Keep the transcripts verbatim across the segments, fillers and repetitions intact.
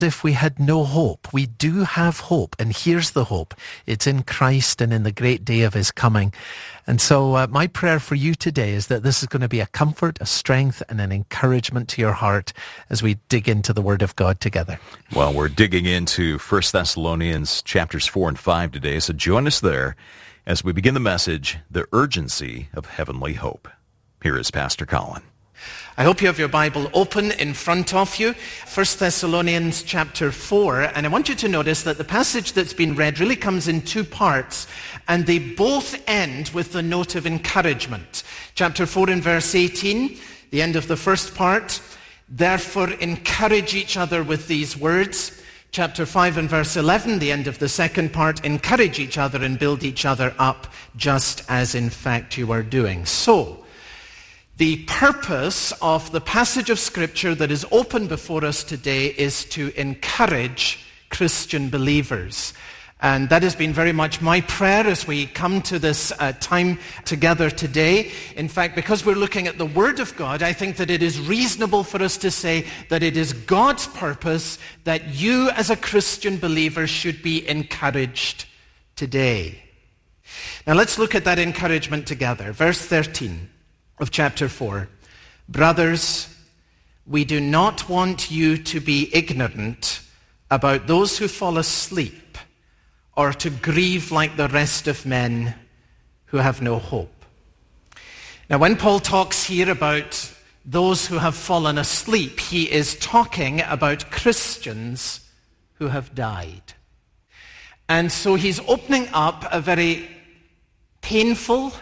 if we had no hope. We do have hope, and here's the hope. It's in Christ and in the great day of his coming. And so uh, my prayer for you today is that this is going to be a comfort, a strength, and an encouragement to your heart as we dig into the Word of God together. Well, we're digging into First Thessalonians chapters four and five today, so join us there as we begin the message, The Urgency of Heavenly Hope. Here is Pastor Colin. I hope you have your Bible open in front of you, First Thessalonians chapter four, and I want you to notice that the passage that's been read really comes in two parts, and they both end with the note of encouragement. Chapter four and verse eighteen, the end of the first part, therefore encourage each other with these words. Chapter five and verse eleven, the end of the second part, encourage each other and build each other up, just as in fact you are doing. So, the purpose of the passage of Scripture that is open before us today is to encourage Christian believers. And that has been very much my prayer as we come to this uh, time together today. In fact, because we're looking at the Word of God, I think that it is reasonable for us to say that it is God's purpose that you as a Christian believer should be encouraged today. Now let's look at that encouragement together. Verse thirteen. Of chapter four. Brothers, we do not want you to be ignorant about those who fall asleep or to grieve like the rest of men who have no hope. Now, when Paul talks here about those who have fallen asleep, he is talking about Christians who have died. And so he's opening up a very painful,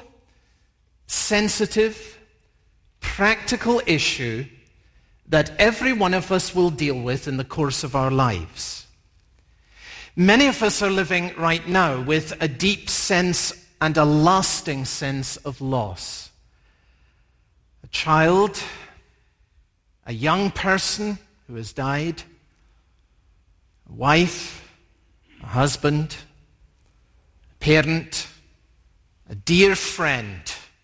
sensitive, practical issue that every one of us will deal with in the course of our lives. Many of us are living right now with a deep sense and a lasting sense of loss. A child, a young person who has died, a wife, a husband, a parent, a dear friend.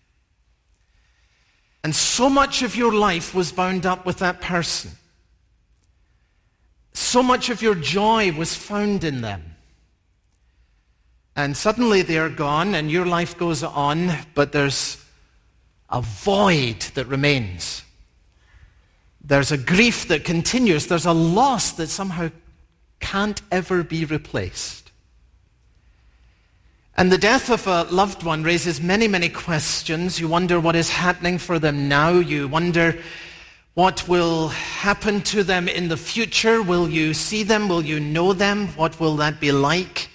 And so much of your life was bound up with that person. So much of your joy was found in them. And suddenly they are gone and your life goes on, but there's a void that remains. There's a grief that continues. There's a loss that somehow can't ever be replaced. And the death of a loved one raises many, many questions. You wonder what is happening for them now. You wonder what will happen to them in the future. Will you see them? Will you know them? What will that be like?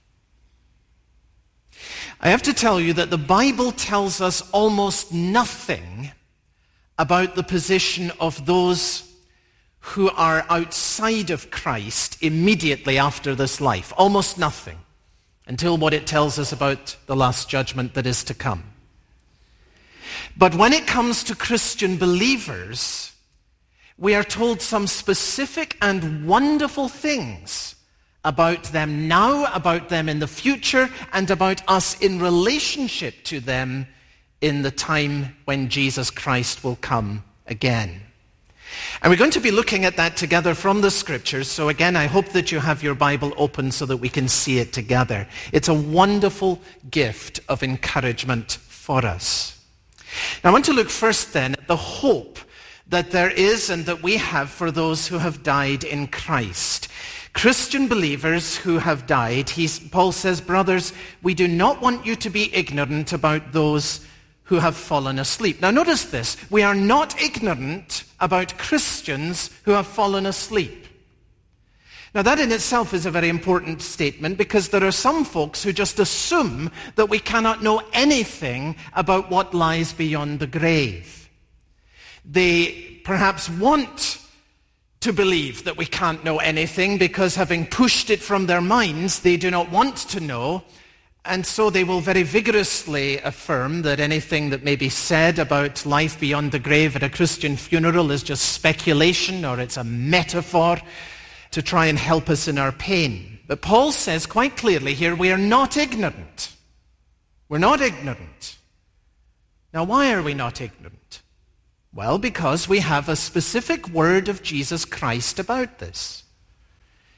I have to tell you that the Bible tells us almost nothing about the position of those who are outside of Christ immediately after this life. Almost nothing. Until what it tells us about the last judgment that is to come. But when it comes to Christian believers, we are told some specific and wonderful things about them now, about them in the future, and about us in relationship to them in the time when Jesus Christ will come again. And we're going to be looking at that together from the Scriptures. So again, I hope that you have your Bible open so that we can see it together. It's a wonderful gift of encouragement for us. Now I want to look first then at the hope that there is and that we have for those who have died in Christ. Christian believers who have died, he's, Paul says, brothers, we do not want you to be ignorant about those who have fallen asleep. Now notice this, we are not ignorant about Christians who have fallen asleep. Now that in itself is a very important statement because there are some folks who just assume that we cannot know anything about what lies beyond the grave. They perhaps want to believe that we can't know anything because having pushed it from their minds, they do not want to know. And so they will very vigorously affirm that anything that may be said about life beyond the grave at a Christian funeral is just speculation or it's a metaphor to try and help us in our pain. But Paul says quite clearly here, we are not ignorant. We're not ignorant. Now, why are we not ignorant? Well, because we have a specific word of Jesus Christ about this.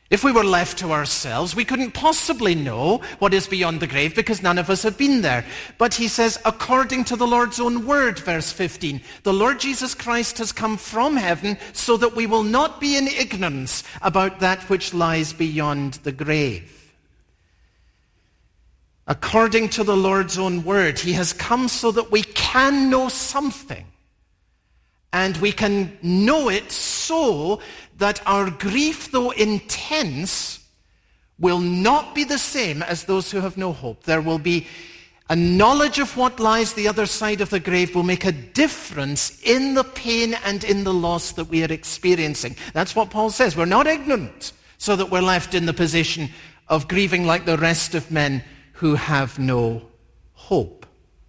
If we were left to ourselves, we couldn't possibly know what is beyond the grave because none of us have been there. But he says, according to the Lord's own word, verse fifteen, the Lord Jesus Christ has come from heaven so that we will not be in ignorance about that which lies beyond the grave. According to the Lord's own word, he has come so that we can know something. And we can know it so that our grief, though intense, will not be the same as those who have no hope. There will be a knowledge of what lies the other side of the grave will make a difference in the pain and in the loss that we are experiencing. That's what Paul says. We're not ignorant so that we're left in the position of grieving like the rest of men who have no hope.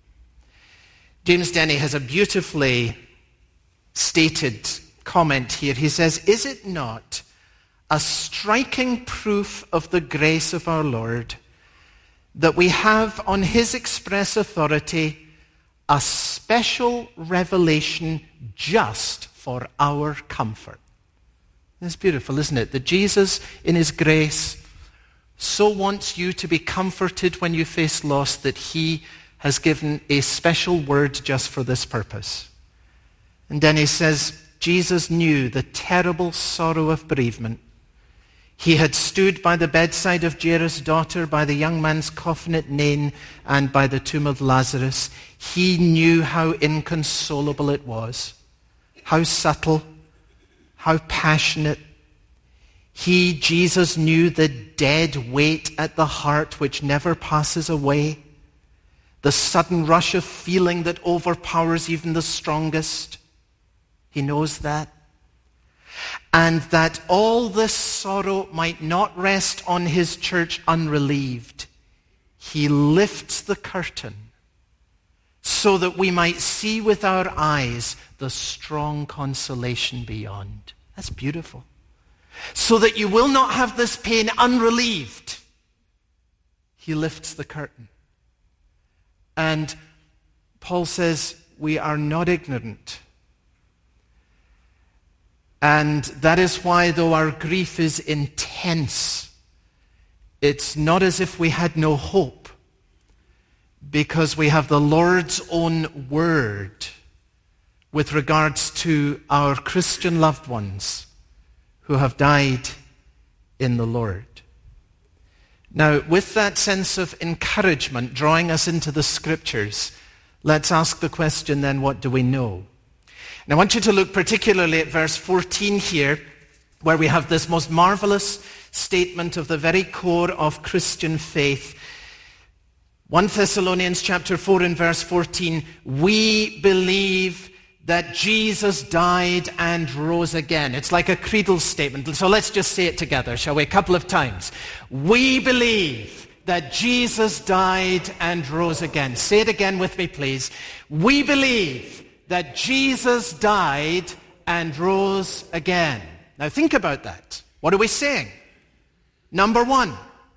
James Denney has a beautifully stated comment here. He says, is it not a striking proof of the grace of our Lord that we have on his express authority a special revelation just for our comfort? It's beautiful, isn't it? That Jesus, in his grace, so wants you to be comforted when you face loss that he has given a special word just for this purpose. And then he says, Jesus knew the terrible sorrow of bereavement. He had stood by the bedside of Jairus' daughter, by the young man's coffin at Nain, and by the tomb of Lazarus. He knew how inconsolable it was, how subtle, how passionate. He, Jesus, knew the dead weight at the heart which never passes away, the sudden rush of feeling that overpowers even the strongest. He knows that. And that all this sorrow might not rest on his church unrelieved, he lifts the curtain so that we might see with our eyes the strong consolation beyond. That's beautiful. So that you will not have this pain unrelieved, he lifts the curtain. And Paul says, we are not ignorant. And that is why, though our grief is intense, it's not as if we had no hope, because we have the Lord's own word with regards to our Christian loved ones who have died in the Lord. Now, with that sense of encouragement drawing us into the Scriptures, let's ask the question then, what do we know? And I want you to look particularly at verse fourteen here, where we have this most marvelous statement of the very core of Christian faith. First Thessalonians chapter four and verse fourteen, we believe that Jesus died and rose again. It's like a creedal statement. So let's just say it together, shall we? A couple of times. We believe that Jesus died and rose again. Say it again with me, please. We believe that Jesus died and rose again. Now think about that. What are we saying? Number one,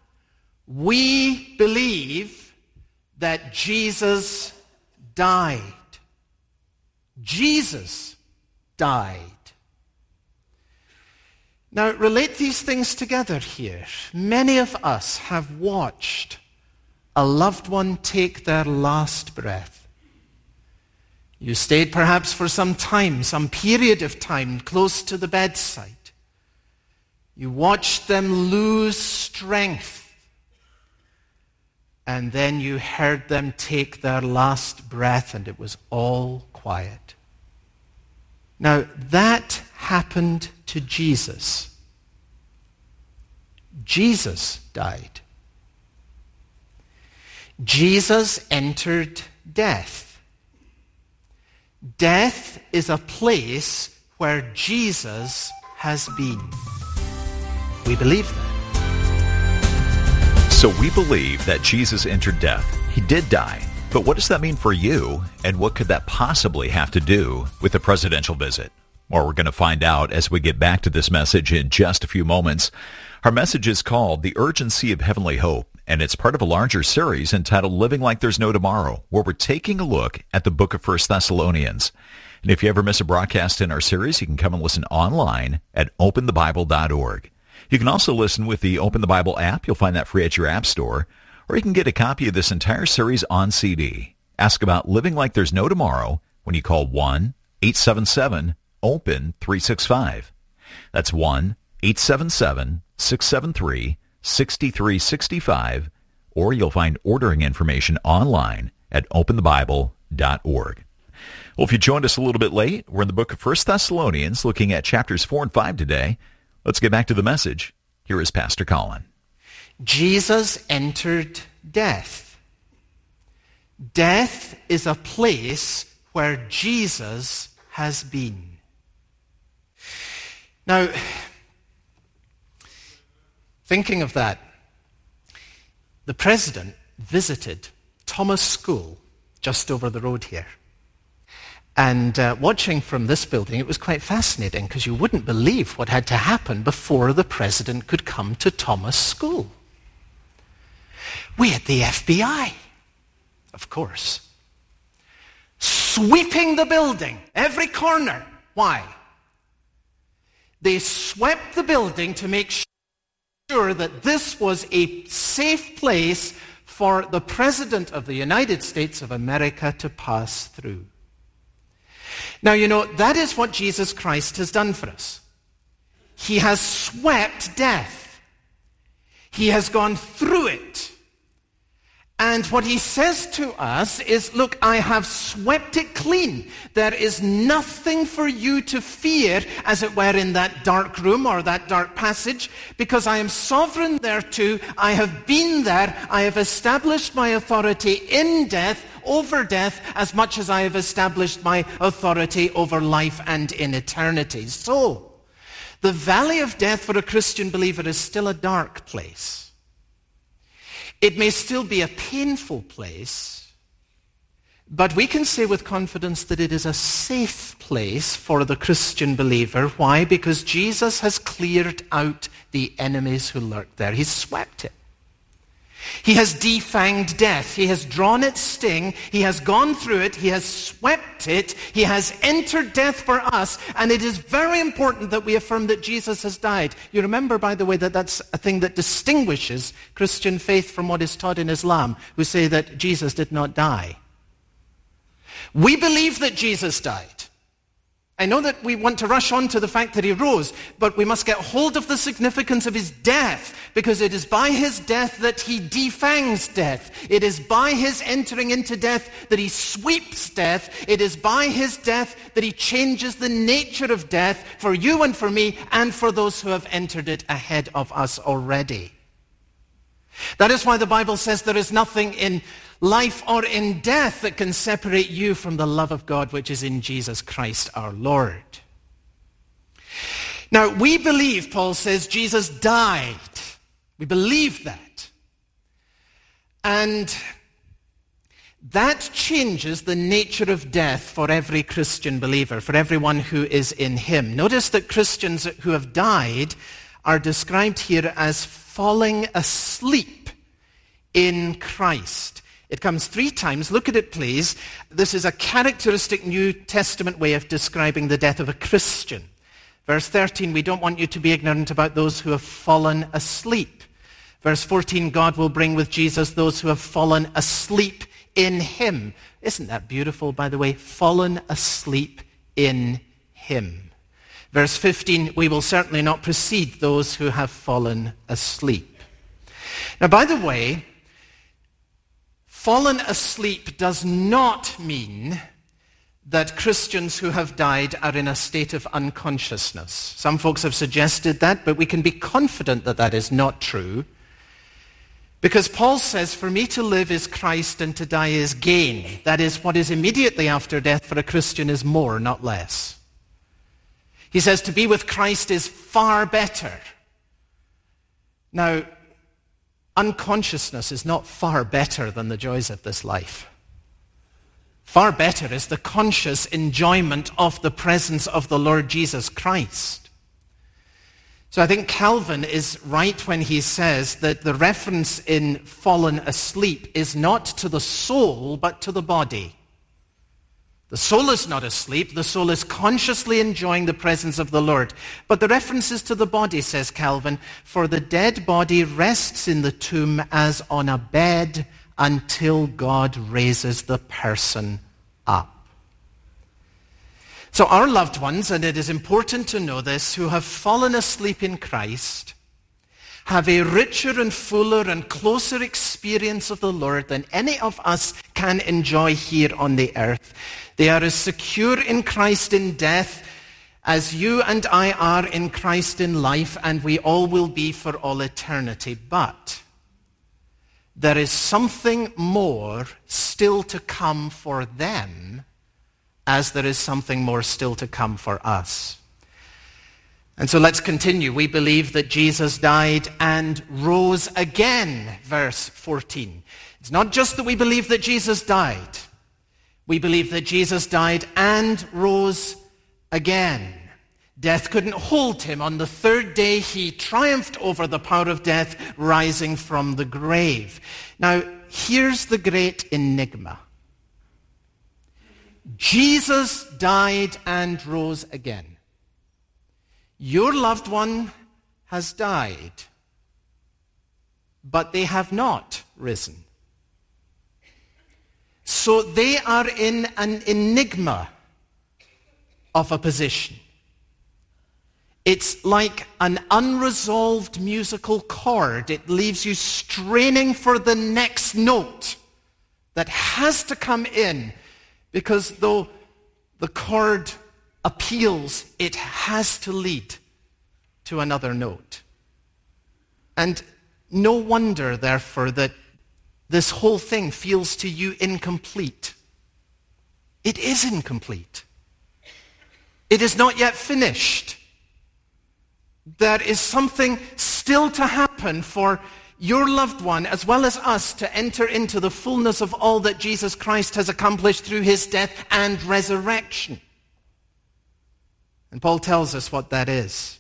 we believe that Jesus died. Jesus died. Now relate these things together here. Many of us have watched a loved one take their last breath. You stayed perhaps for some time, some period of time close to the bedside. You watched them lose strength. And then you heard them take their last breath and it was all quiet. Now that happened to Jesus. Jesus died. Jesus entered death. Death is a place where Jesus has been. We believe that. So we believe that Jesus entered death. He did die. But what does that mean for you? And what could that possibly have to do with the presidential visit? Well, we're going to find out as we get back to this message in just a few moments. Our message is called The Urgency of Heavenly Hope, and it's part of a larger series entitled Living Like There's No Tomorrow, where we're taking a look at the book of First Thessalonians. And if you ever miss a broadcast in our series, you can come and listen online at open the bible dot org. You can also listen with the Open the Bible app. You'll find that free at your app store. Or you can get a copy of this entire series on C D. Ask about living like there's no tomorrow when you call one eight seven seven open three six five. That's one eight seven seven six seven three six three six five. Or you'll find ordering information online at open the bible dot org. Well, if you joined us a little bit late, we're in the book of First Thessalonians, looking at chapters four and five today. Let's get back to the message. Here is Pastor Colin. Jesus entered death. Death is a place where Jesus has been. Now, thinking of that, the president visited Thomas School just over the road here. And uh, watching from this building, it was quite fascinating because you wouldn't believe what had to happen before the president could come to Thomas School. We had the F B I, of course, sweeping the building, every corner. Why? They swept the building to make sure that this was a safe place for the President of the United States of America to pass through. Now, you know, that is what Jesus Christ has done for us. He has swept death. He has gone through it. And what he says to us is, look, I have swept it clean. There is nothing for you to fear, as it were, in that dark room or that dark passage, because I am sovereign thereto. I have been there. I have established my authority in death, over death, as much as I have established my authority over life and in eternity. So, the valley of death for a Christian believer is still a dark place. It may still be a painful place, but we can say with confidence that it is a safe place for the Christian believer. Why? Because Jesus has cleared out the enemies who lurked there. He's swept it. He has defanged death. He has drawn its sting. He has gone through it. He has swept it. He has entered death for us. And it is very important that we affirm that Jesus has died. You remember, by the way, that that's a thing that distinguishes Christian faith from what is taught in Islam, who say that Jesus did not die. We believe that Jesus died. I know that we want to rush on to the fact that he rose, but we must get hold of the significance of his death, because it is by his death that he defangs death. It is by his entering into death that he sweeps death. It is by his death that he changes the nature of death for you and for me and for those who have entered it ahead of us already. That is why the Bible says there is nothing in life or in death that can separate you from the love of God which is in Jesus Christ our Lord. Now, we believe, Paul says, Jesus died. We believe that. And that changes the nature of death for every Christian believer, for everyone who is in him. Notice that Christians who have died are described here as falling asleep in Christ. It comes three times. Look at it, please. This is a characteristic New Testament way of describing the death of a Christian. Verse thirteen, we don't want you to be ignorant about those who have fallen asleep. Verse fourteen, God will bring with Jesus those who have fallen asleep in him. Isn't that beautiful, by the way? Fallen asleep in him. Verse fifteen, we will certainly not precede those who have fallen asleep. Now, by the way, fallen asleep does not mean that Christians who have died are in a state of unconsciousness. Some folks have suggested that, but we can be confident that that is not true. Because Paul says, for me to live is Christ and to die is gain. That is, what is immediately after death for a Christian is more, not less. He says to be with Christ is far better. Now, unconsciousness is not far better than the joys of this life. Far better is the conscious enjoyment of the presence of the Lord Jesus Christ. So I think Calvin is right when he says that the reference in fallen asleep is not to the soul, but to the body. The soul is not asleep. The soul is consciously enjoying the presence of the Lord. But the reference is to the body, says Calvin, for the dead body rests in the tomb as on a bed until God raises the person up. So our loved ones, and it is important to know this, who have fallen asleep in Christ, have a richer and fuller and closer experience of the Lord than any of us can enjoy here on the earth. They are as secure in Christ in death as you and I are in Christ in life, and we all will be for all eternity. But there is something more still to come for them, as there is something more still to come for us. And so let's continue. We believe that Jesus died and rose again, verse fourteen. It's not just that we believe that Jesus died. We believe that Jesus died and rose again. Death couldn't hold him. On the third day, he triumphed over the power of death, rising from the grave. Now, here's the great enigma. Jesus died and rose again. Your loved one has died, but they have not risen. So they are in an enigma of a position. It's like an unresolved musical chord. It leaves you straining for the next note that has to come in, because though the chord appeals, it has to lead to another note. And no wonder, therefore, that this whole thing feels to you incomplete. It is incomplete. It is not yet finished. There is something still to happen for your loved one, as well as us, to enter into the fullness of all that Jesus Christ has accomplished through his death and resurrection. And Paul tells us what that is.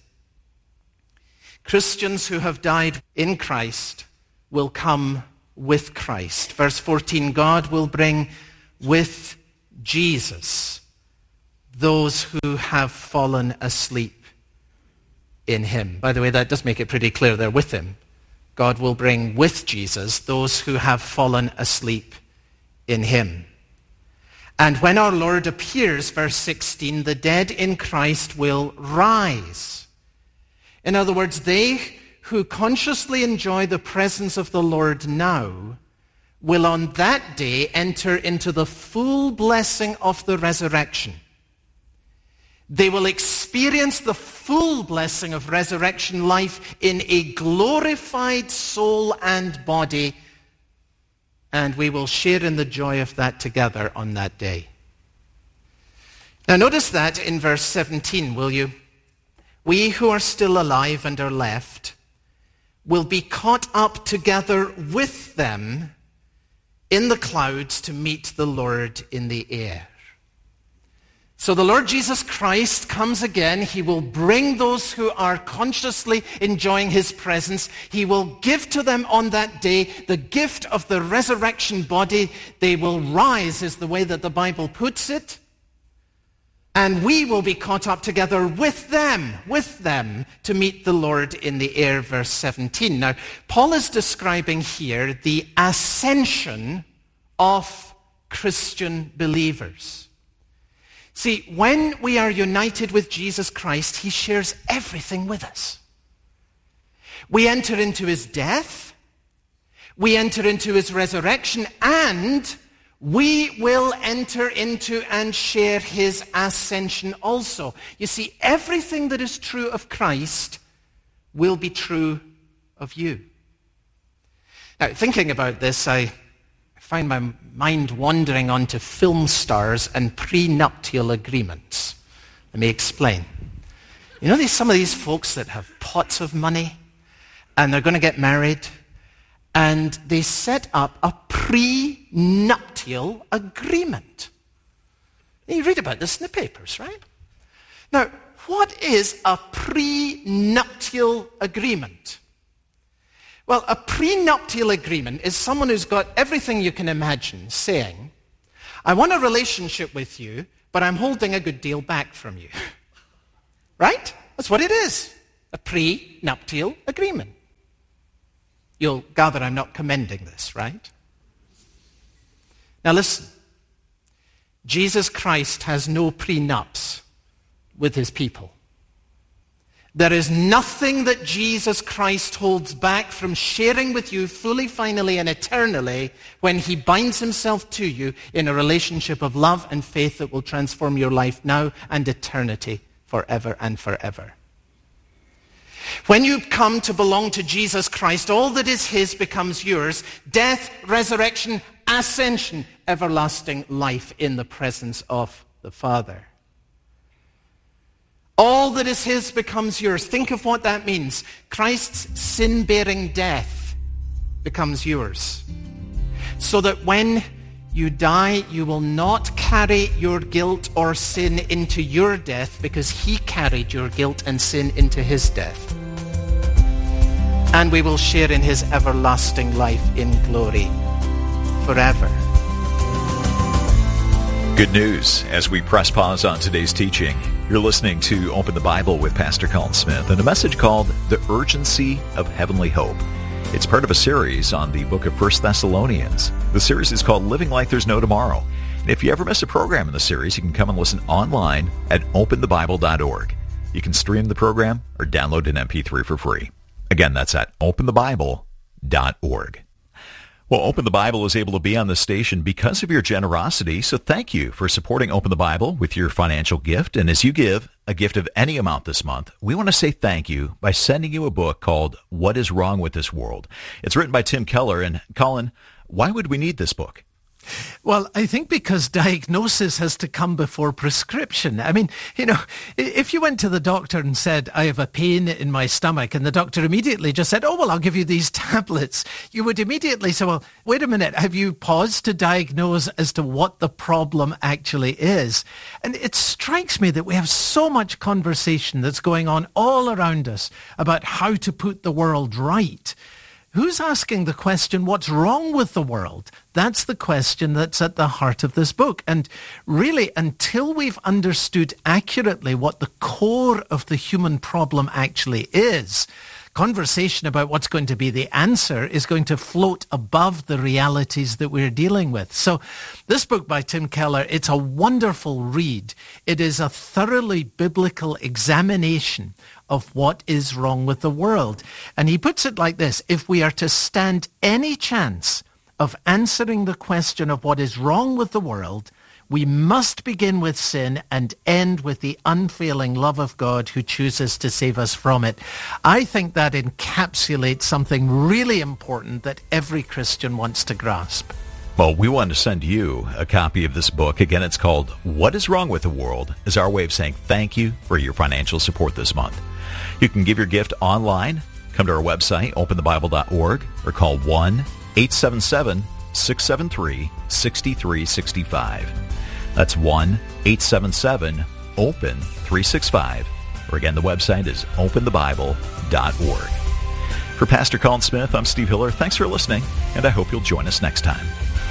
Christians who have died in Christ will come with Christ. Verse fourteen, God will bring with Jesus those who have fallen asleep in him. By the way, that does make it pretty clear they're with him. God will bring with Jesus those who have fallen asleep in him. And when our Lord appears, verse sixteen, the dead in Christ will rise. In other words, they who consciously enjoy the presence of the Lord now will on that day enter into the full blessing of the resurrection. They will experience the full blessing of resurrection life in a glorified soul and body, and we will share in the joy of that together on that day. Now notice that in verse seventeen, will you? We who are still alive and are left will be caught up together with them in the clouds to meet the Lord in the air. So the Lord Jesus Christ comes again. He will bring those who are consciously enjoying his presence. He will give to them on that day the gift of the resurrection body. They will rise, is the way that the Bible puts it. And we will be caught up together with them, with them, to meet the Lord in the air, verse seventeen. Now, Paul is describing here the ascension of Christian believers. See, when we are united with Jesus Christ, he shares everything with us. We enter into his death, we enter into his resurrection, and we will enter into and share his ascension also. You see, everything that is true of Christ will be true of you. Now, thinking about this, I find my mind wandering onto film stars and prenuptial agreements. Let me explain. You know, there's some of these folks that have pots of money and they're going to get married, and they set up a prenuptial agreement. You read about this in the papers, right? Now, what is a prenuptial agreement? Well, a prenuptial agreement is someone who's got everything you can imagine saying, I want a relationship with you, but I'm holding a good deal back from you. Right? That's what it is. A pre-nuptial agreement. You'll gather I'm not commending this, right? Now listen. Jesus Christ has no prenups with his people. There is nothing that Jesus Christ holds back from sharing with you fully, finally, and eternally when he binds himself to you in a relationship of love and faith that will transform your life now and eternity, forever and forever. When you come to belong to Jesus Christ, all that is his becomes yours. Death, resurrection, ascension, everlasting life in the presence of the Father. All that is his becomes yours. Think of what that means. Christ's sin-bearing death becomes yours. So that when you die, you will not carry your guilt or sin into your death because he carried your guilt and sin into his death. And we will share in his everlasting life in glory forever. Good news as we press pause on today's teaching. You're listening to Open the Bible with Pastor Colin Smith and a message called The Urgency of Heavenly Hope. It's part of a series on the book of First Thessalonians. The series is called Living Like There's No Tomorrow. And if you ever miss a program in the series, you can come and listen online at open the bible dot org. You can stream the program or download an M P three for free. Again, that's at open the bible dot org. Well, Open the Bible is able to be on the station because of your generosity, so thank you for supporting Open the Bible with your financial gift. And as you give a gift of any amount this month, we want to say thank you by sending you a book called What is Wrong with This World? It's written by Tim Keller. And Colin, why would we need this book? Well, I think because diagnosis has to come before prescription. I mean, you know, if you went to the doctor and said, I have a pain in my stomach, and the doctor immediately just said, oh, well, I'll give you these tablets, you would immediately say, well, wait a minute, have you paused to diagnose as to what the problem actually is? And it strikes me that we have so much conversation that's going on all around us about how to put the world right. Who's asking the question, what's wrong with the world? That's the question that's at the heart of this book. And really, until we've understood accurately what the core of the human problem actually is, conversation about what's going to be the answer is going to float above the realities that we're dealing with. So this book by Tim Keller, it's a wonderful read. It is a thoroughly biblical examination of what is wrong with the world. And he puts it like this: if we are to stand any chance of answering the question of what is wrong with the world, we must begin with sin and end with the unfailing love of God who chooses to save us from it. I think that encapsulates something really important that every Christian wants to grasp. Well, we want to send you a copy of this book. Again, it's called What is Wrong with the World? Is our way of saying thank you for your financial support this month. You can give your gift online. Come to our website, open the bible dot org, or call one eight seven seven, six seven three, six three six five. That's one eight seven seven, open three six five. Or again, the website is open the bible dot org. For Pastor Colin Smith, I'm Steve Hiller. Thanks for listening, and I hope you'll join us next time.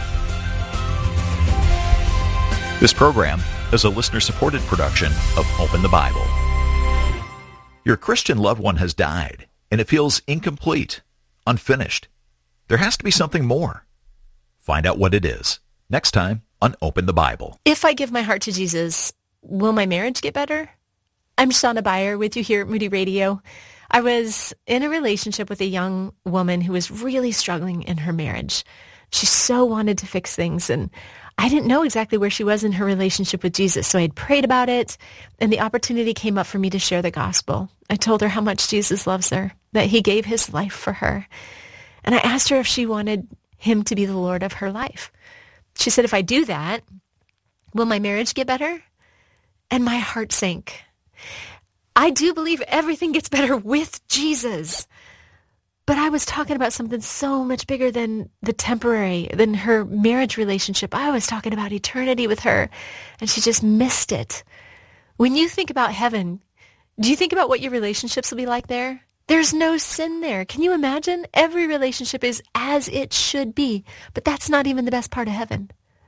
This program is a listener-supported production of Open the Bible. Your Christian loved one has died, and it feels incomplete, unfinished. There has to be something more. Find out what it is next time on Open the Bible. If I give my heart to Jesus, will my marriage get better? I'm Shauna Beyer with you here at Moody Radio. I was in a relationship with a young woman who was really struggling in her marriage. She so wanted to fix things, and I didn't know exactly where she was in her relationship with Jesus, so I'd prayed about it, and the opportunity came up for me to share the gospel. I told her how much Jesus loves her, that he gave his life for her, and I asked her if she wanted him to be the Lord of her life. She said, if I do that, will my marriage get better? And my heart sank. I do believe everything gets better with Jesus. But I was talking about something so much bigger than the temporary, than her marriage relationship. I was talking about eternity with her, and she just missed it. When you think about heaven, do you think about what your relationships will be like there? There's no sin there. Can you imagine? Every relationship is as it should be, but that's not even the best part of heaven.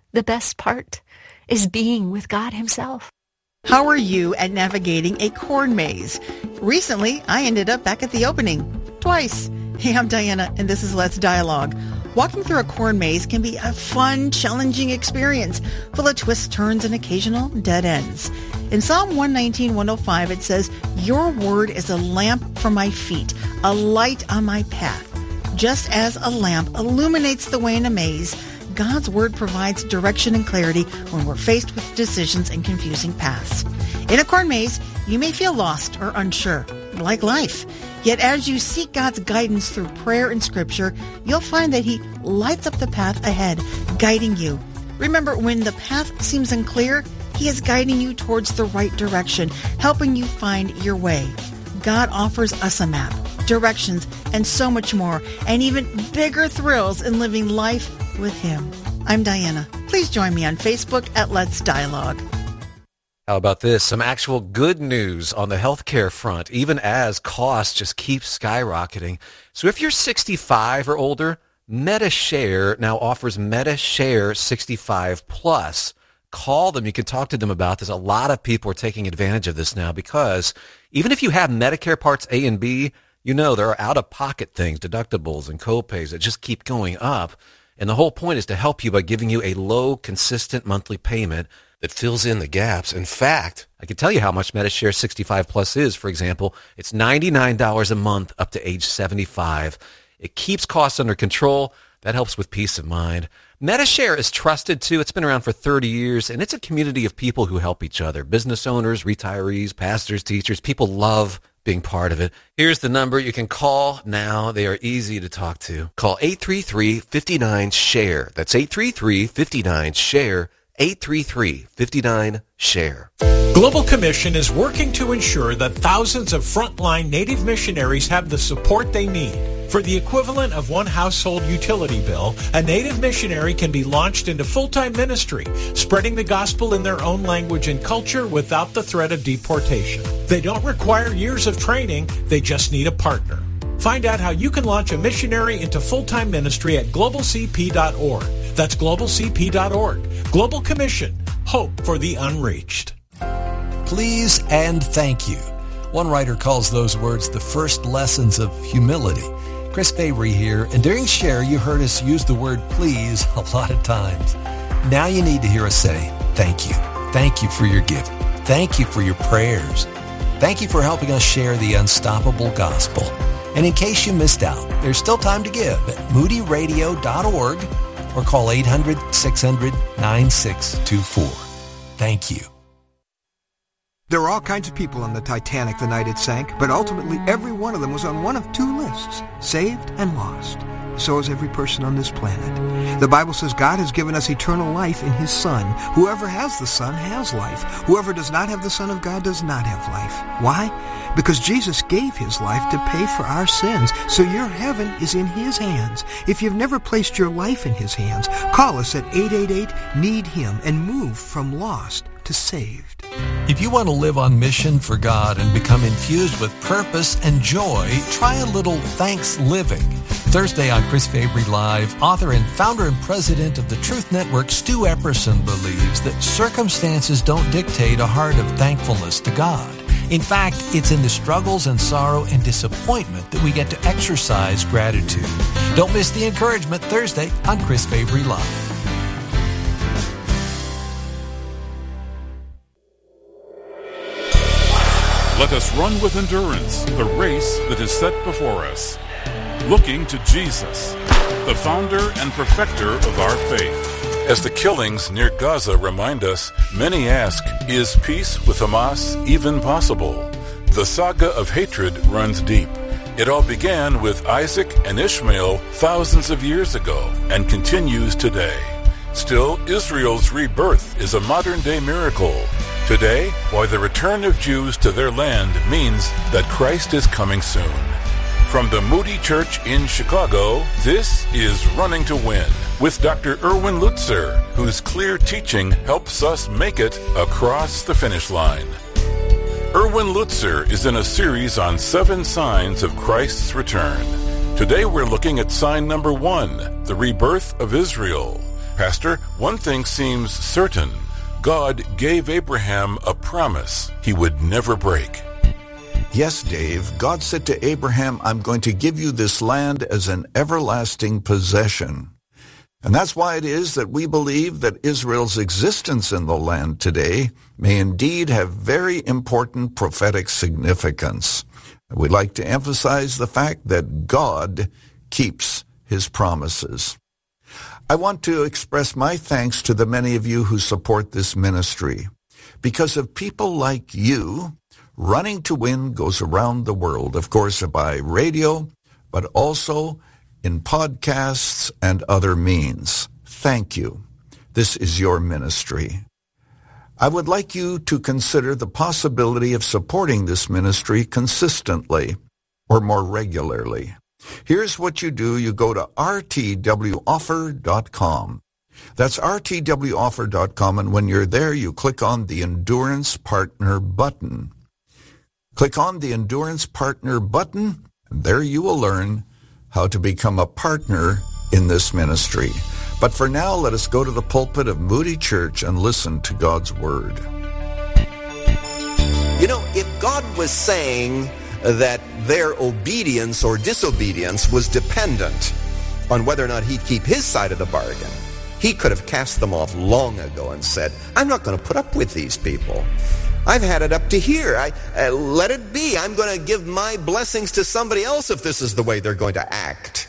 the best part is being with God himself. How are you at navigating a corn maze? Recently, I ended up back at the opening. Twice. Hey, I'm Diana, and this is Let's Dialogue. Walking through a corn maze can be a fun, challenging experience, full of twists, turns, and occasional dead ends. In Psalm one nineteen, one oh five, it says, "Your word is a lamp for my feet, a light on my path." Just as a lamp illuminates the way in a maze, God's word provides direction and clarity when we're faced with decisions and confusing paths. In a corn maze, you may feel lost or unsure, like life. Yet as you seek God's guidance through prayer and scripture, you'll find that he lights up the path ahead, guiding you. Remember, when the path seems unclear, he is guiding you towards the right direction, helping you find your way. God offers us a map, directions, and so much more, and even bigger thrills in living life with him. I'm Diana. Please join me on Facebook at Let's Dialogue. How about this? Some actual good news on the healthcare front, even as costs just keep skyrocketing. So if you're sixty-five or older, MediShare now offers MediShare sixty-five plus. Call them. You can talk to them about this. A lot of people are taking advantage of this now because even if you have Medicare Parts A and B, you know there are out-of-pocket things, deductibles and co-pays that just keep going up. And the whole point is to help you by giving you a low, consistent monthly payment that fills in the gaps. In fact, I can tell you how much MediShare sixty-five plus is. For example, it's ninety-nine dollars a month up to age seventy-five. It keeps costs under control. That helps with peace of mind. MediShare is trusted, too. It's been around for thirty years, and it's a community of people who help each other. Business owners, retirees, pastors, teachers. People love being part of it. Here's the number you can call now. They are easy to talk to. Call eight three three, five nine, SHARE. That's eight three three, five nine, SHARE. eight three three, five nine, SHARE. Global Commission is working to ensure that thousands of frontline Native missionaries have the support they need. For the equivalent of one household utility bill, a Native missionary can be launched into full-time ministry, spreading the gospel in their own language and culture without the threat of deportation. They don't require years of training, they just need a partner. Find out how you can launch a missionary into full-time ministry at global c p dot org. That's global c p dot org. Global Commission. Hope for the unreached. Please and thank you. One writer calls those words the first lessons of humility. Chris Fabry here, and during Share, you heard us use the word please a lot of times. Now you need to hear us say thank you. Thank you for your gift. Thank you for your prayers. Thank you for helping us share the unstoppable gospel. And in case you missed out, there's still time to give at moody radio dot org or call eight hundred, six hundred, nine six two four. Thank you. There were all kinds of people on the Titanic the night it sank, but ultimately every one of them was on one of two lists, saved and lost. So is every person on this planet. The Bible says God has given us eternal life in His Son. Whoever has the Son has life. Whoever does not have the Son of God does not have life. Why? Because Jesus gave His life to pay for our sins. So your heaven is in His hands. If you've never placed your life in His hands, call us at eight eight eight, need him and move from lost to saved. If you want to live on mission for God and become infused with purpose and joy, try a little thanks living. Thursday on Chris Fabry Live, author and founder and president of the Truth Network, Stu Epperson, believes that circumstances don't dictate a heart of thankfulness to God. In fact, it's in the struggles and sorrow and disappointment that we get to exercise gratitude. Don't miss the encouragement Thursday on Chris Fabry Live. Let us run with endurance the race that is set before us, looking to Jesus, the founder and perfecter of our faith. As the killings near Gaza remind us, many ask, is peace with Hamas even possible? The saga of hatred runs deep. It all began with Isaac and Ishmael thousands of years ago and continues today. Still, Israel's rebirth is a modern-day miracle. Today, why the return of Jews to their land means that Christ is coming soon. From the Moody Church in Chicago, this is Running to Win with Doctor Erwin Lutzer, whose clear teaching helps us make it across the finish line. Erwin Lutzer is in a series on seven signs of Christ's return. Today we're looking at sign number one, the rebirth of Israel. Pastor, one thing seems certain. God gave Abraham a promise he would never break. Yes, Dave. God said to Abraham, I'm going to give you this land as an everlasting possession. And that's why it is that we believe that Israel's existence in the land today may indeed have very important prophetic significance. We'd like to emphasize the fact that God keeps his promises. I want to express my thanks to the many of you who support this ministry. Because of people like you, Running to Win goes around the world, of course, by radio, but also in podcasts and other means. Thank you. This is your ministry. I would like you to consider the possibility of supporting this ministry consistently or more regularly. Here's what you do. You go to r t w offer dot com. That's r t w offer dot com, and when you're there, you click on the Endurance Partner button. Click on the Endurance Partner button, and there you will learn how to become a partner in this ministry. But for now, let us go to the pulpit of Moody Church and listen to God's Word. You know, if God was saying that their obedience or disobedience was dependent on whether or not he'd keep his side of the bargain, he could have cast them off long ago and said, I'm not going to put up with these people. I've had it up to here. I uh, let it be. I'm going to give my blessings to somebody else if this is the way they're going to act.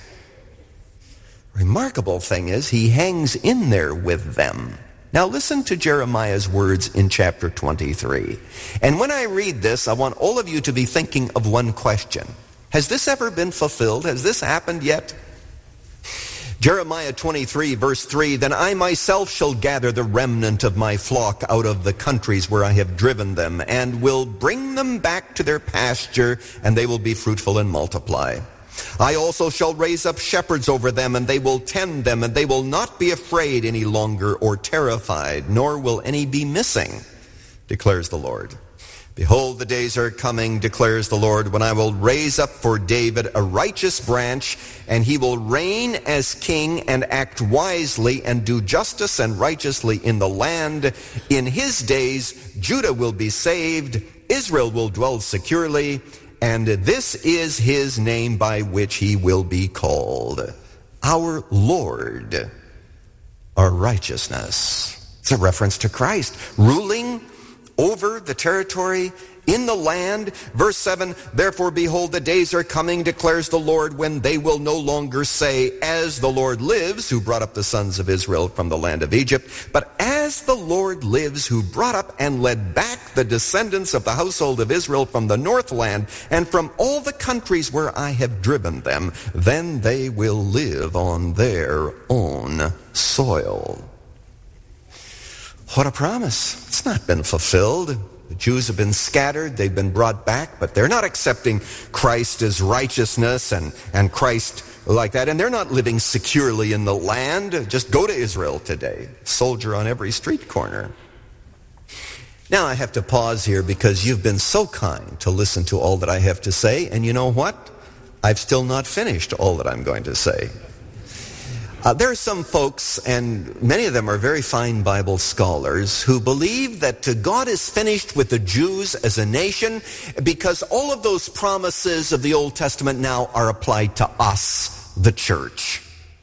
Remarkable thing is, he hangs in there with them. Now listen to Jeremiah's words in chapter twenty-three. And when I read this, I want all of you to be thinking of one question. Has this ever been fulfilled? Has this happened yet? Jeremiah twenty-three, verse three, Then I myself shall gather the remnant of my flock out of the countries where I have driven them, and will bring them back to their pasture, and they will be fruitful and multiply. I also shall raise up shepherds over them, and they will tend them, and they will not be afraid any longer or terrified, nor will any be missing, declares the Lord. Behold, the days are coming, declares the Lord, when I will raise up for David a righteous branch, and he will reign as king and act wisely and do justice and righteously in the land. In his days, Judah will be saved, Israel will dwell securely, and this is his name by which he will be called, our Lord, our righteousness. It's a reference to Christ, ruling over the territory, in the land. Verse seven, Therefore, behold, the days are coming, declares the Lord, when they will no longer say, As the Lord lives, who brought up the sons of Israel from the land of Egypt, but as the Lord lives, who brought up and led back the descendants of the household of Israel from the northland and from all the countries where I have driven them, then they will live on their own soil. What a promise. It's not been fulfilled. The Jews have been scattered. They've been brought back, but they're not accepting Christ as righteousness and, and Christ like that. And they're not living securely in the land. Just go to Israel today. Soldier on every street corner. Now I have to pause here because you've been so kind to listen to all that I have to say. And you know what? I've still not finished all that I'm going to say. Uh, there are some folks, and many of them are very fine Bible scholars, who believe that uh, God is finished with the Jews as a nation because all of those promises of the Old Testament now are applied to us, the church.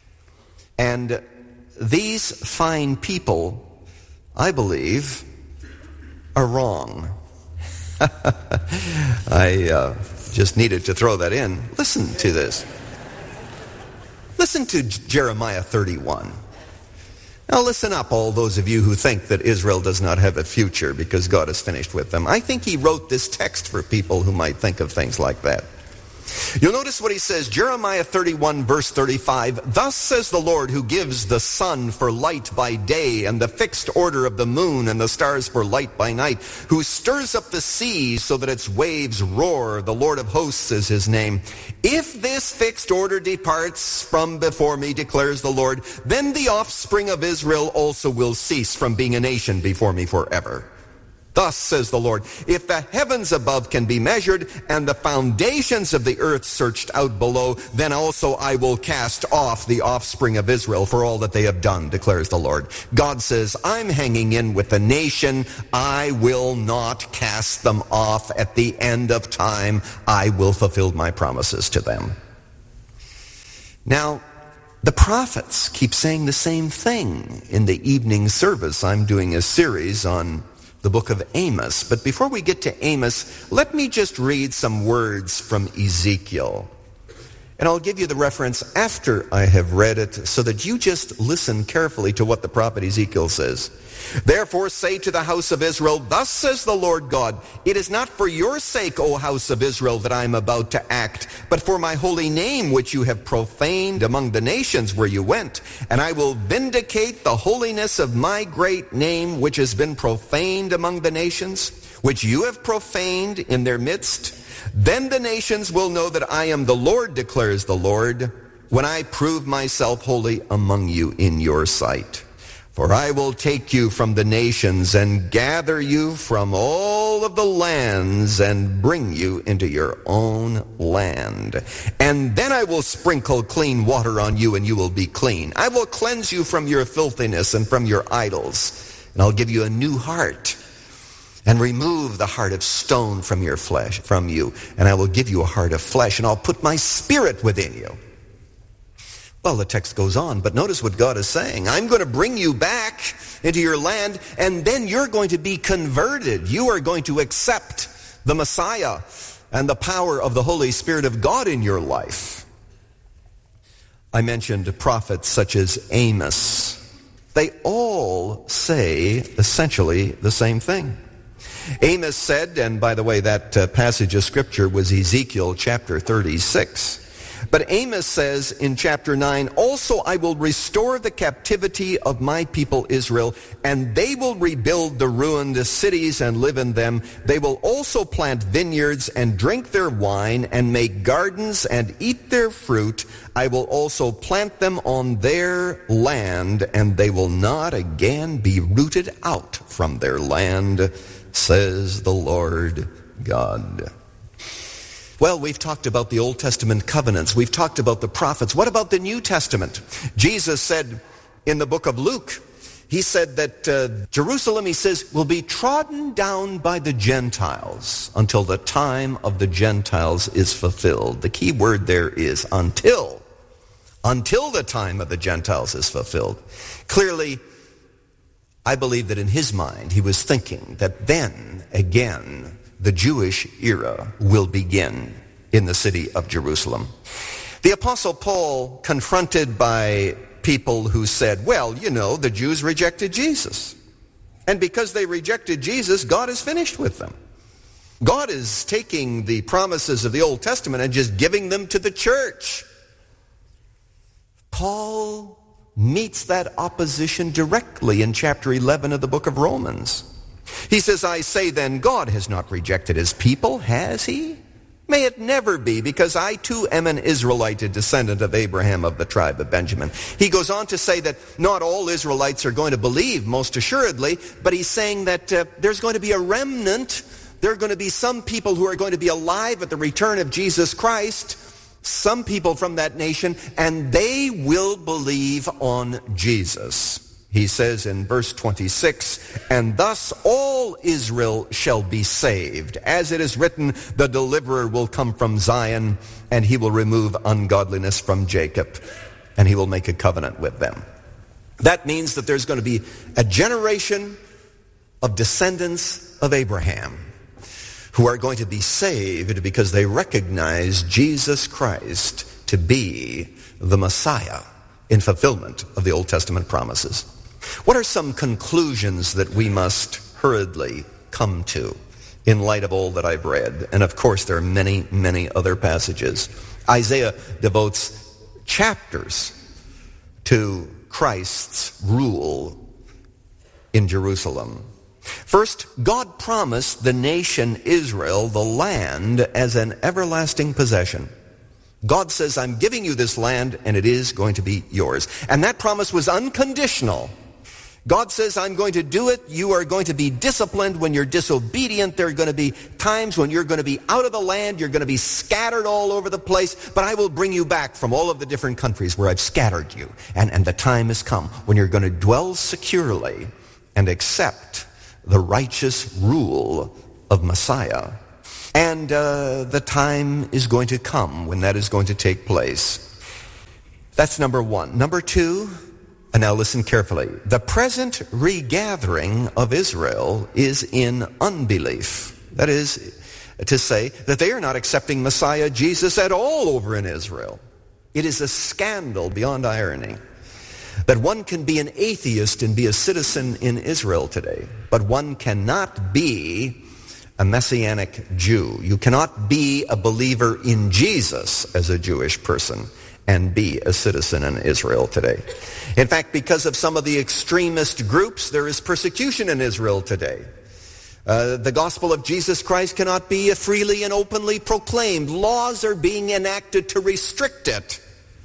And these fine people, I believe, are wrong. I uh, just needed to throw that in. Listen to this. Listen to Jeremiah thirty-one. Now listen up, all those of you who think that Israel does not have a future because God is finished with them. I think he wrote this text for people who might think of things like that. You'll notice what he says, Jeremiah thirty-one, verse thirty-five, Thus says the Lord, who gives the sun for light by day, and the fixed order of the moon and the stars for light by night, who stirs up the seas so that its waves roar. The Lord of hosts is his name. If this fixed order departs from before me, declares the Lord, then the offspring of Israel also will cease from being a nation before me forever. Thus says the Lord, if the heavens above can be measured and the foundations of the earth searched out below, then also I will cast off the offspring of Israel for all that they have done, declares the Lord. God says, I'm hanging in with the nation. I will not cast them off. At the end of time, I will fulfill my promises to them. Now, the prophets keep saying the same thing. In the evening service, I'm doing a series on the book of Amos. But before we get to Amos, let me just read some words from Ezekiel. And I'll give you the reference after I have read it so that you just listen carefully to what the prophet Ezekiel says. Therefore say to the house of Israel, thus says the Lord God, it is not for your sake, O house of Israel, that I am about to act, but for my holy name which you have profaned among the nations where you went. And I will vindicate the holiness of my great name which has been profaned among the nations, which you have profaned in their midst. Then the nations will know that I am the Lord, declares the Lord, when I prove myself holy among you in your sight. For I will take you from the nations and gather you from all of the lands and bring you into your own land. And then I will sprinkle clean water on you and you will be clean. I will cleanse you from your filthiness and from your idols. And I'll give you a new heart and remove the heart of stone from your flesh, from you. And I will give you a heart of flesh and I'll put my spirit within you. Well, the text goes on, but notice what God is saying. I'm going to bring you back into your land, and then you're going to be converted. You are going to accept the Messiah and the power of the Holy Spirit of God in your life. I mentioned prophets such as Amos. They all say essentially the same thing. Amos said, and by the way, that uh, passage of Scripture was Ezekiel chapter thirty-six. But Amos says in chapter nine, also I will restore the captivity of my people Israel, and they will rebuild the ruined cities and live in them. They will also plant vineyards and drink their wine and make gardens and eat their fruit. I will also plant them on their land, and they will not again be rooted out from their land, says the Lord God. Well, we've talked about the Old Testament covenants. We've talked about the prophets. What about the New Testament? Jesus said in the book of Luke, he said that uh, Jerusalem, he says, will be trodden down by the Gentiles until the time of the Gentiles is fulfilled. The key word there is until. Until the time of the Gentiles is fulfilled. Clearly, I believe that in his mind, he was thinking that then, again, the Jewish era will begin in the city of Jerusalem. The Apostle Paul, confronted by people who said, well, you know, the Jews rejected Jesus. And because they rejected Jesus, God is finished with them. God is taking the promises of the Old Testament and just giving them to the church. Paul meets that opposition directly in chapter eleven of the book of Romans. He says, I say then, God has not rejected his people, has he? May it never be, because I too am an Israelite, a descendant of Abraham of the tribe of Benjamin. He goes on to say that not all Israelites are going to believe, most assuredly, but he's saying that uh, there's going to be a remnant. There are going to be some people who are going to be alive at the return of Jesus Christ, some people from that nation, and they will believe on Jesus. He says in verse twenty-six, and thus all Israel shall be saved. As it is written, the deliverer will come from Zion, and he will remove ungodliness from Jacob, and he will make a covenant with them. That means that there's going to be a generation of descendants of Abraham who are going to be saved because they recognize Jesus Christ to be the Messiah in fulfillment of the Old Testament promises. What are some conclusions that we must hurriedly come to in light of all that I've read? And of course, there are many, many other passages. Isaiah devotes chapters to Christ's rule in Jerusalem. First, God promised the nation Israel the land as an everlasting possession. God says, I'm giving you this land, and it is going to be yours. And that promise was unconditional. God says, I'm going to do it. You are going to be disciplined when you're disobedient. There are going to be times when you're going to be out of the land. You're going to be scattered all over the place. But I will bring you back from all of the different countries where I've scattered you. And, and the time has come when you're going to dwell securely and accept the righteous rule of Messiah. And uh, the time is going to come when that is going to take place. That's number one. Number two, and now listen carefully. The present regathering of Israel is in unbelief. That is to say that they are not accepting Messiah Jesus at all over in Israel. It is a scandal beyond irony that one can be an atheist and be a citizen in Israel today, but one cannot be a Messianic Jew. You cannot be a believer in Jesus as a Jewish person and be a citizen in Israel today. In fact, because of some of the extremist groups, there is persecution in Israel today. Uh, the gospel of Jesus Christ cannot be freely and openly proclaimed. Laws are being enacted to restrict it.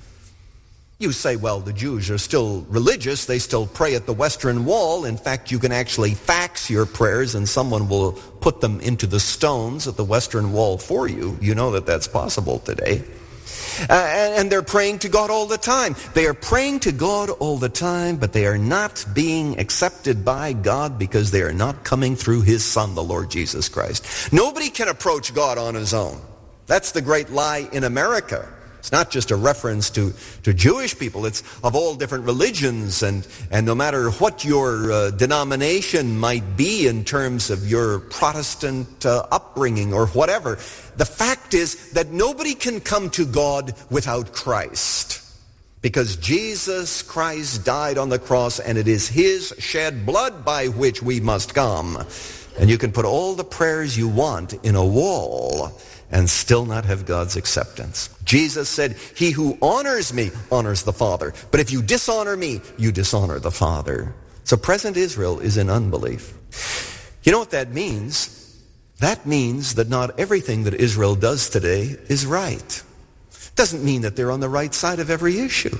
You say, well, the Jews are still religious. They still pray at the Western Wall. In fact, you can actually fax your prayers and someone will put them into the stones at the Western Wall for you. You know that that's possible today. Uh, and, and they're praying to God all the time. They are praying to God all the time, but they are not being accepted by God because they are not coming through His Son, the Lord Jesus Christ. Nobody can approach God on his own. That's the great lie in America. It's not just a reference to, to Jewish people. It's of all different religions, and, and no matter what your uh, denomination might be in terms of your Protestant uh, upbringing or whatever, the fact is that nobody can come to God without Christ. Because Jesus Christ died on the cross, and it is His shed blood by which we must come. And you can put all the prayers you want in a wall and still not have God's acceptance. Jesus said, he who honors me honors the Father. But if you dishonor me, you dishonor the Father. So present Israel is in unbelief. You know what that means? That means that not everything that Israel does today is right. Doesn't mean that they're on the right side of every issue.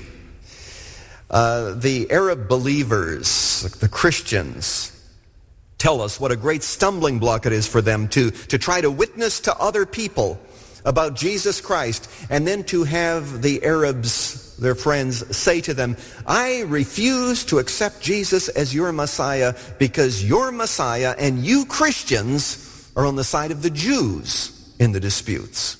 Uh, the Arab believers, the Christians, tell us what a great stumbling block it is for them to, to try to witness to other people about Jesus Christ, and then to have the Arabs, their friends, say to them, I refuse to accept Jesus as your Messiah because your Messiah and you Christians are on the side of the Jews in the disputes.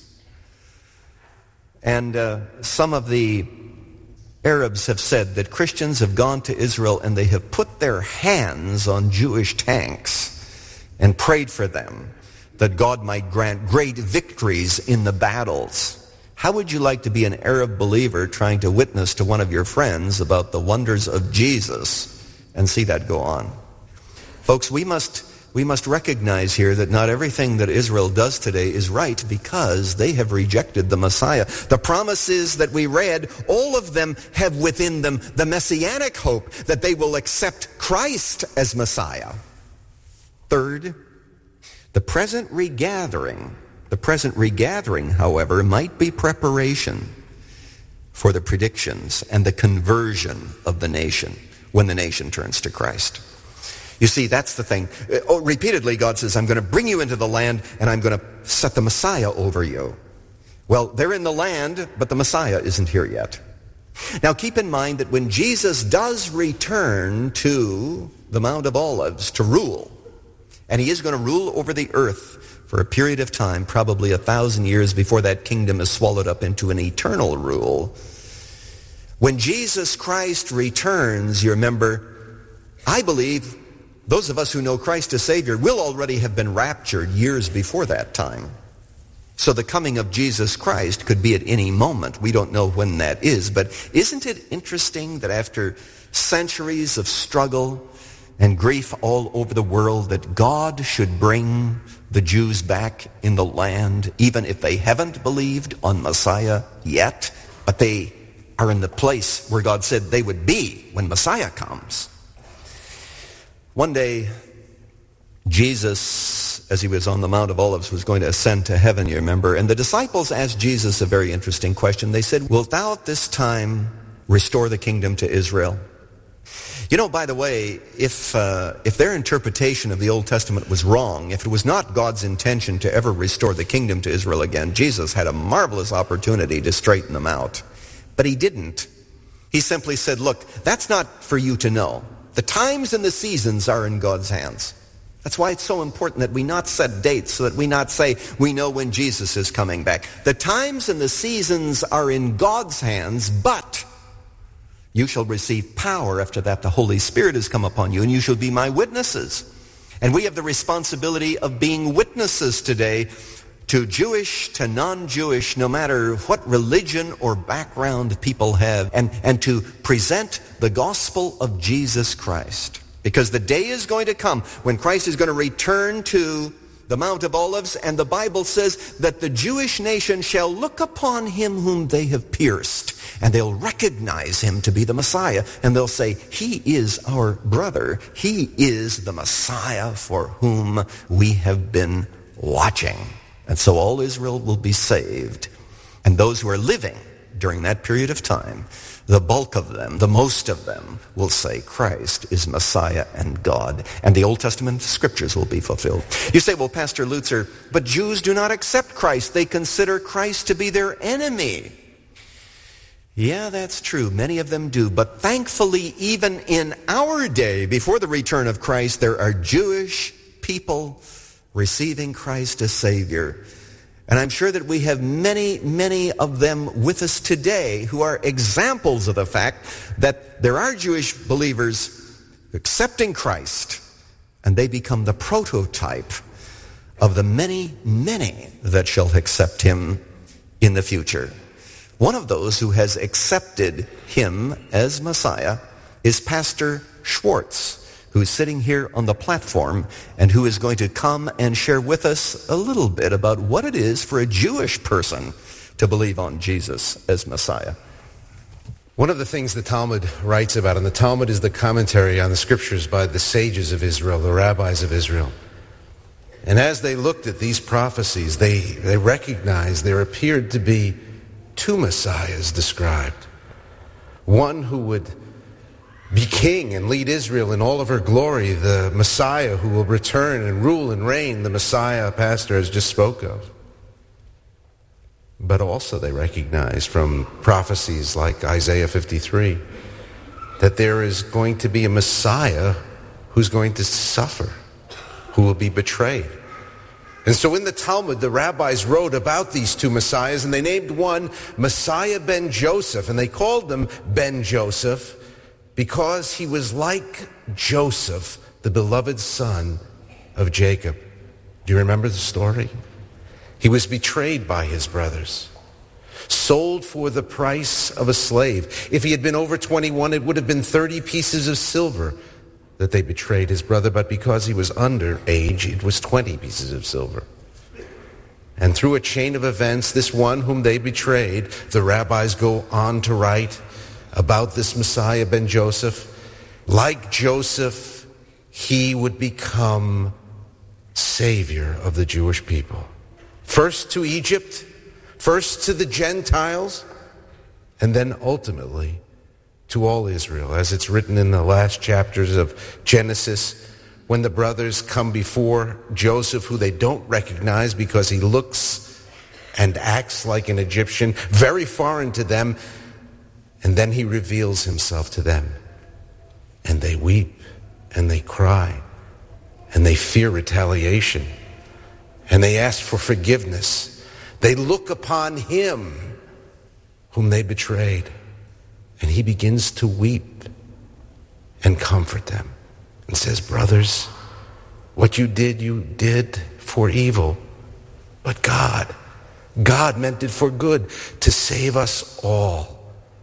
And uh, some of the Arabs have said that Christians have gone to Israel and they have put their hands on Jewish tanks and prayed for them that God might grant great victories in the battles. How would you like to be an Arab believer trying to witness to one of your friends about the wonders of Jesus and see that go on? Folks, we must we must recognize here that not everything that Israel does today is right because they have rejected the Messiah. The promises that we read, all of them have within them the messianic hope that they will accept Christ as Messiah. Third, the present regathering, the present regathering, however, might be preparation for the predictions and the conversion of the nation when the nation turns to Christ. You see, that's the thing. Oh, repeatedly, God says, I'm going to bring you into the land and I'm going to set the Messiah over you. Well, they're in the land, but the Messiah isn't here yet. Now, keep in mind that when Jesus does return to the Mount of Olives to rule, and he is going to rule over the earth for a period of time, probably a thousand years before that kingdom is swallowed up into an eternal rule. When Jesus Christ returns, you remember, I believe those of us who know Christ as Savior will already have been raptured years before that time. So the coming of Jesus Christ could be at any moment. We don't know when that is. But isn't it interesting that after centuries of struggle and grief all over the world, that God should bring the Jews back in the land, even if they haven't believed on Messiah yet, but they are in the place where God said they would be when Messiah comes. One day, Jesus, as he was on the Mount of Olives, was going to ascend to heaven, you remember, and the disciples asked Jesus a very interesting question. They said, wilt thou at this time restore the kingdom to Israel? You know, by the way, if uh, if their interpretation of the Old Testament was wrong, if it was not God's intention to ever restore the kingdom to Israel again, Jesus had a marvelous opportunity to straighten them out. But he didn't. He simply said, look, that's not for you to know. The times and the seasons are in God's hands. That's why it's so important that we not set dates, so that we not say we know when Jesus is coming back. The times and the seasons are in God's hands, but you shall receive power after that the Holy Spirit has come upon you, and you shall be my witnesses. And we have the responsibility of being witnesses today to Jewish, to non-Jewish, no matter what religion or background people have, and, and to present the gospel of Jesus Christ. Because the day is going to come when Christ is going to return to the Mount of Olives, and the Bible says that the Jewish nation shall look upon him whom they have pierced, and they'll recognize him to be the Messiah, and they'll say, he is our brother. He is the Messiah for whom we have been watching. And so all Israel will be saved. And those who are living during that period of time, the bulk of them, the most of them, will say Christ is Messiah and God. And the Old Testament scriptures will be fulfilled. You say, well, Pastor Lutzer, but Jews do not accept Christ. They consider Christ to be their enemy. Yeah, that's true. Many of them do. But thankfully, even in our day, before the return of Christ, there are Jewish people receiving Christ as Savior. And I'm sure that we have many, many of them with us today who are examples of the fact that there are Jewish believers accepting Christ, and they become the prototype of the many, many that shall accept him in the future. One of those who has accepted him as Messiah is Pastor Schwartz, who's sitting here on the platform and who is going to come and share with us a little bit about what it is for a Jewish person to believe on Jesus as Messiah. One of the things the Talmud writes about, and the Talmud is the commentary on the scriptures by the sages of Israel, the rabbis of Israel. And as they looked at these prophecies, they, they recognized there appeared to be two Messiahs described. One who would be king and lead Israel in all of her glory, the Messiah who will return and rule and reign, the Messiah Pastor has just spoke of. But also they recognize from prophecies like Isaiah fifty-three that there is going to be a Messiah who's going to suffer, who will be betrayed. And so in the Talmud, the rabbis wrote about these two Messiahs, and they named one Messiah ben Joseph, and they called him Ben Joseph because he was like Joseph, the beloved son of Jacob. Do you remember the story? He was betrayed by his brothers, sold for the price of a slave. If he had been over twenty-one, it would have been thirty pieces of silver that they betrayed his brother, but because he was under age, it was twenty pieces of silver. And through a chain of events, this one whom they betrayed, the rabbis go on to write about this Messiah ben Joseph. Like Joseph, he would become Savior of the Jewish people. First to Egypt, first to the Gentiles, and then ultimately to all Israel, as it's written in the last chapters of Genesis, when the brothers come before Joseph, who they don't recognize because he looks and acts like an Egyptian, very foreign to them, and then he reveals himself to them. And they weep, and they cry, and they fear retaliation, and they ask for forgiveness. They look upon him whom they betrayed, and he begins to weep and comfort them and says, brothers, what you did, you did for evil, but God, God meant it for good, to save us all,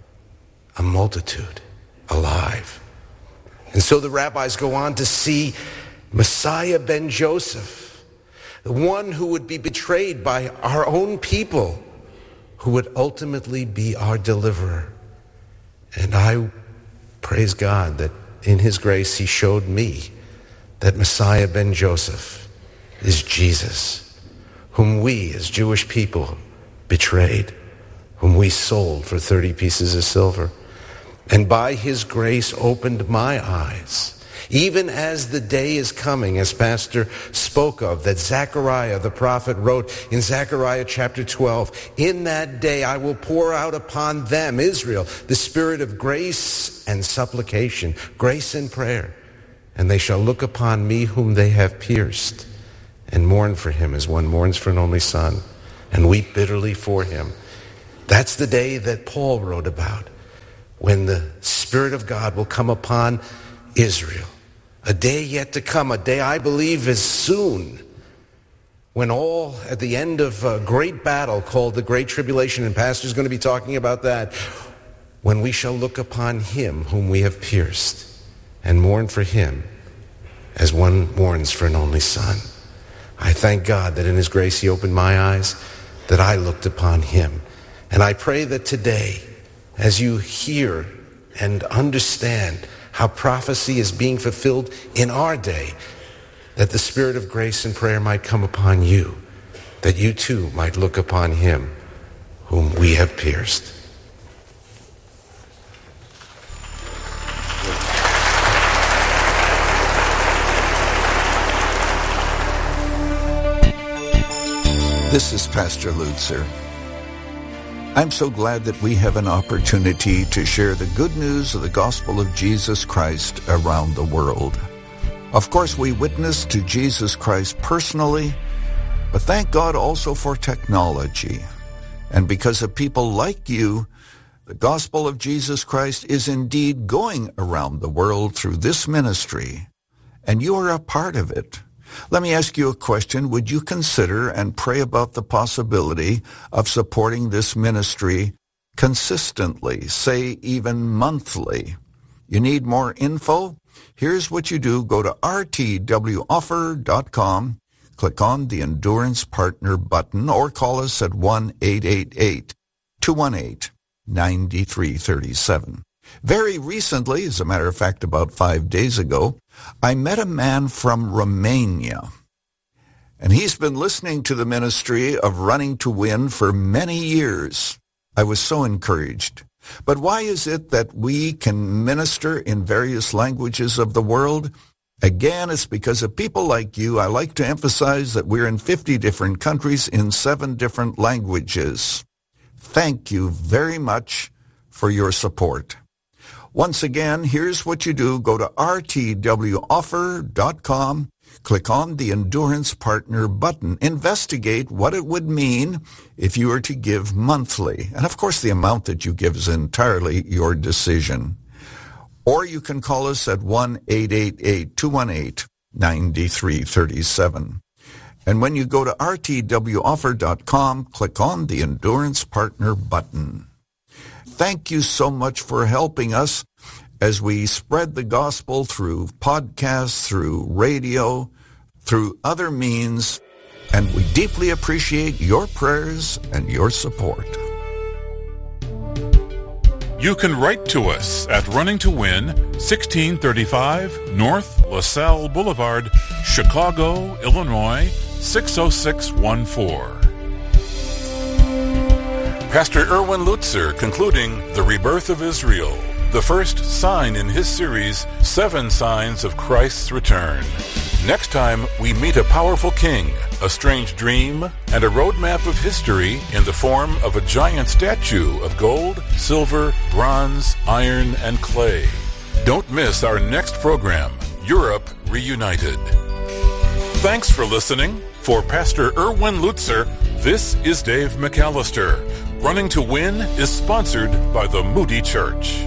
a multitude alive. And so the rabbis go on to see Messiah ben Joseph, the one who would be betrayed by our own people, who would ultimately be our deliverer. And I praise God that in his grace he showed me that Messiah ben Joseph is Jesus, whom we as Jewish people betrayed, whom we sold for thirty pieces of silver. and by his grace opened my eyes. Even as the day is coming, as Pastor spoke of, that Zechariah the prophet wrote in Zechariah chapter twelve, in that day I will pour out upon them, Israel, the spirit of grace and supplication, grace and prayer. And they shall look upon me whom they have pierced, and mourn for him as one mourns for an only son, and weep bitterly for him. That's the day that Paul wrote about, when the Spirit of God will come upon Israel. A day yet to come, a day I believe is soon, when all, at the end of a great battle called the Great Tribulation, and Pastor's going to be talking about that, when we shall look upon him whom we have pierced and mourn for him as one mourns for an only son. I thank God that in his grace he opened my eyes, that I looked upon him. And I pray that today, as you hear and understand how prophecy is being fulfilled in our day, that the spirit of grace and prayer might come upon you, that you too might look upon him whom we have pierced. This is Pastor Lutzer. I'm so glad that we have an opportunity to share the good news of the gospel of Jesus Christ around the world. Of course, we witness to Jesus Christ personally, but thank God also for technology. And because of people like you, the gospel of Jesus Christ is indeed going around the world through this ministry, and you are a part of it. Let me ask you a question. Would you consider and pray about the possibility of supporting this ministry consistently, say even monthly? You need more info? Here's what you do. Go to r t w offer dot com, click on the Endurance Partner button, or call us at one eight eight eight, two one eight, nine three three seven. Very recently, as a matter of fact, about five days ago, I met a man from Romania. And he's been listening to the ministry of Running to Win for many years. I was so encouraged. But why is it that we can minister in various languages of the world? Again, it's because of people like you. I like to emphasize that we're in fifty different countries in seven different languages. Thank you very much for your support. Once again, here's what you do. Go to r t w offer dot com, click on the Endurance Partner button. Investigate what it would mean if you were to give monthly. And of course, the amount that you give is entirely your decision. Or you can call us at one eight eight eight, two one eight, nine three three seven. And when you go to r t w offer dot com, click on the Endurance Partner button. Thank you so much for helping us as we spread the gospel through podcasts, through radio, through other means, and we deeply appreciate your prayers and your support. You can write to us at Running to Win, sixteen thirty-five North LaSalle Boulevard, Chicago, Illinois, six oh six one four. Pastor Erwin Lutzer concluding The Rebirth of Israel, the first sign in his series, Seven Signs of Christ's Return. Next time, we meet a powerful king, a strange dream, and a roadmap of history in the form of a giant statue of gold, silver, bronze, iron, and clay. Don't miss our next program, Europe Reunited. Thanks for listening. For Pastor Erwin Lutzer, this is Dave McAllister. Running to Win is sponsored by the Moody Church.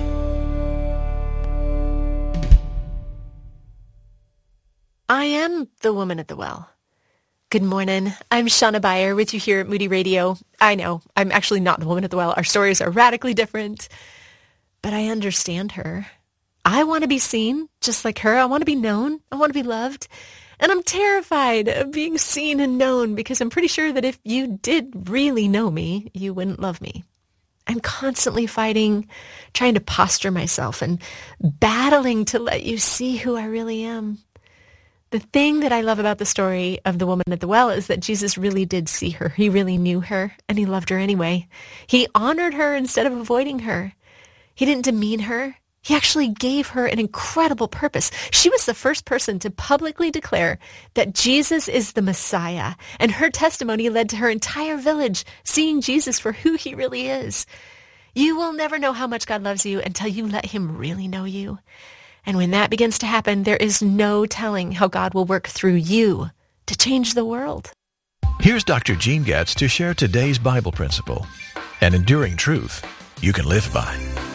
I am the woman at the well. Good morning. I'm Shauna Beyer with you here at Moody Radio. I know, I'm actually not the woman at the well. Our stories are radically different, but I understand her. I want to be seen just like her. I want to be known. I want to be loved. And I'm terrified of being seen and known because I'm pretty sure that if you did really know me, you wouldn't love me. I'm constantly fighting, trying to posture myself and battling to let you see who I really am. The thing that I love about the story of the woman at the well is that Jesus really did see her. He really knew her, and he loved her anyway. He honored her instead of avoiding her. He didn't demean her. He actually gave her an incredible purpose. She was the first person to publicly declare that Jesus is the Messiah, and her testimony led to her entire village seeing Jesus for who he really is. You will never know how much God loves you until you let him really know you. And when that begins to happen, there is no telling how God will work through you to change the world. Here's Doctor Gene Getz to share today's Bible principle, an enduring truth you can live by.